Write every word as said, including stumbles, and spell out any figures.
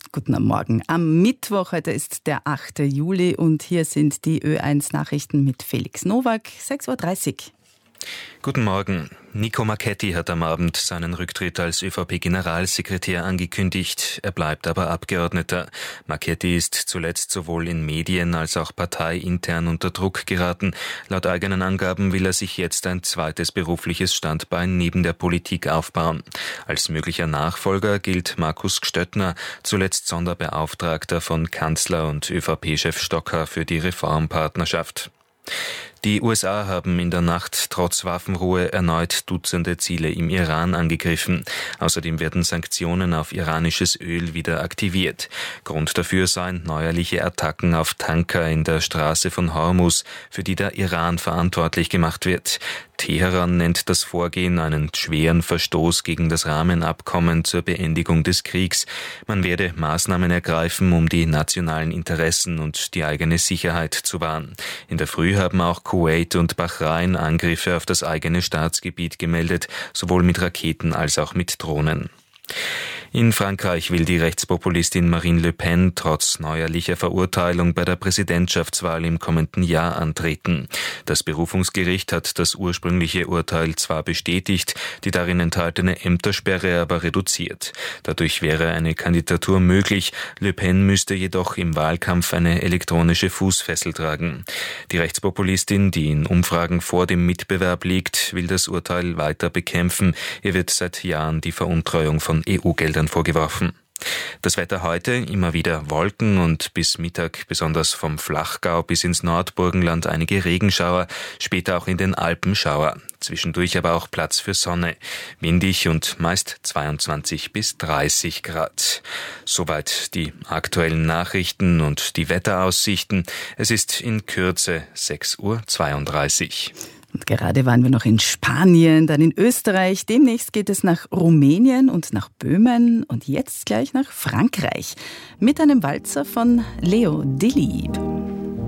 Guten Morgen. Am Mittwoch, heute ist der achte Juli und hier sind die Ö eins Nachrichten mit Felix Nowak, sechs Uhr dreißig. Guten Morgen. Nico Marchetti hat am Abend seinen Rücktritt als Ö V P-Generalsekretär angekündigt. Er bleibt aber Abgeordneter. Marchetti ist zuletzt sowohl in Medien als auch parteiintern unter Druck geraten. Laut eigenen Angaben will er sich jetzt ein zweites berufliches Standbein neben der Politik aufbauen. Als möglicher Nachfolger gilt Markus Gstöttner, zuletzt Sonderbeauftragter von Kanzler und Ö V P-Chef Stocker für die Reformpartnerschaft. Die U S A haben in der Nacht trotz Waffenruhe erneut Dutzende Ziele im Iran angegriffen. Außerdem werden Sanktionen auf iranisches Öl wieder aktiviert. Grund dafür seien neuerliche Attacken auf Tanker in der Straße von Hormuz, für die der Iran verantwortlich gemacht wird. Teheran nennt das Vorgehen einen schweren Verstoß gegen das Rahmenabkommen zur Beendigung des Kriegs. Man werde Maßnahmen ergreifen, um die nationalen Interessen und die eigene Sicherheit zu wahren. In der Früh haben auch Kuwait und Bahrain Angriffe auf das eigene Staatsgebiet gemeldet, sowohl mit Raketen als auch mit Drohnen. In Frankreich will die Rechtspopulistin Marine Le Pen trotz neuerlicher Verurteilung bei der Präsidentschaftswahl im kommenden Jahr antreten. Das Berufungsgericht hat das ursprüngliche Urteil zwar bestätigt, die darin enthaltene Ämtersperre aber reduziert. Dadurch wäre eine Kandidatur möglich. Le Pen müsste jedoch im Wahlkampf eine elektronische Fußfessel tragen. Die Rechtspopulistin, die in Umfragen vor dem Mitbewerb liegt, will das Urteil weiter bekämpfen. Ihr wird seit Jahren die Veruntreuung von E U-Geldern vorgeworfen. Das Wetter heute, immer wieder Wolken und bis Mittag besonders vom Flachgau bis ins Nordburgenland einige Regenschauer, später auch in den Alpen Schauer. Zwischendurch aber auch Platz für Sonne. Windig und meist zweiundzwanzig bis dreißig Grad. Soweit die aktuellen Nachrichten und die Wetteraussichten. Es ist in Kürze sechs Uhr zweiunddreißig. Und gerade waren wir noch in Spanien, dann in Österreich. Demnächst geht es nach Rumänien und nach Böhmen und jetzt gleich nach Frankreich mit einem Walzer von Leo Delibes.